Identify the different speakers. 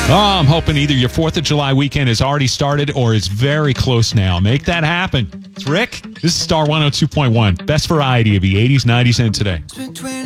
Speaker 1: Oh, I'm hoping either your 4th of July weekend has already started or is very close now. Make that happen. It's Rick. This is Star 102.1. Best variety of the 80s, 90s, and today.